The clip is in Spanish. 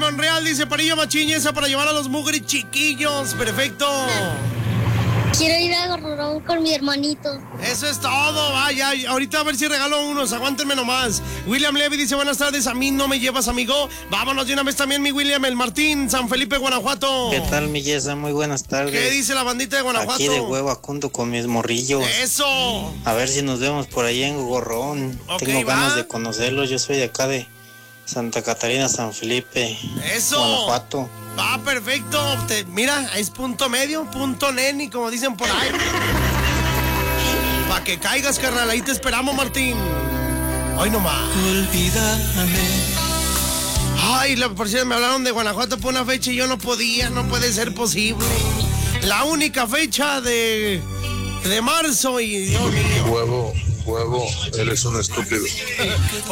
Monreal dice, Parillo Machín, esa para llevar a los mugres chiquillos. Perfecto. Quiero ir a Gorrón con mi hermanito. Eso es todo, vaya. Ahorita a ver si regalo unos, aguántenme nomás. William Levy dice, buenas tardes, a mí no me llevas, amigo. Vámonos de una vez también, mi William, el Martín, San Felipe, Guanajuato. ¿Qué tal, mi Yesa? Muy buenas tardes. ¿Qué dice la bandita de Guanajuato? Aquí de Huevacundo con mis morrillos. ¡Eso! A ver si nos vemos por ahí en Gorrón. Ok, Tengo va. ganas de conocerlos. Yo soy de acá de Santa Catarina, San Felipe, ¡Eso! Guanajuato. Va, perfecto. Mira, es punto medio, punto neni, como dicen por ahí. Pa' que caigas, carnal. Ahí te esperamos, Martín. Hoy nomás. Olvídame. Ay, por cierto, me hablaron de Guanajuato por una fecha y yo no podía, no puede ser posible. La única fecha de marzo y Dios mío. Huevo, eres un estúpido.